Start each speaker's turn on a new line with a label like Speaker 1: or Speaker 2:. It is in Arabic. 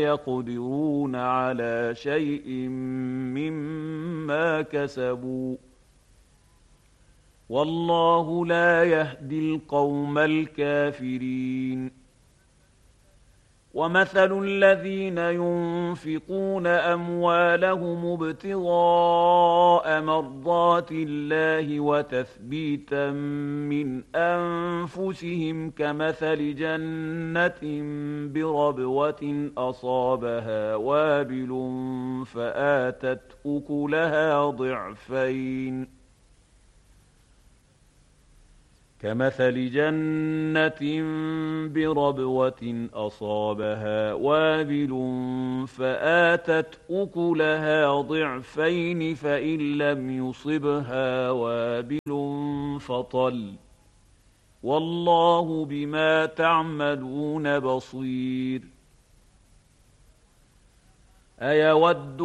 Speaker 1: يقدرون على شيء مما كسبوا، والله لا يهدي القوم الكافرين. ومثل الذين ينفقون أموالهم ابتغاء مرضات الله وتثبيتا من أنفسهم كمثل جنة بربوة أصابها وابل فآتت أكلها ضعفين، كمثل جنة بربوة أصابها وابل فآتت أكلها ضعفين فإن لم يصبها وابل فطل، والله بما تعملون بصير. أيود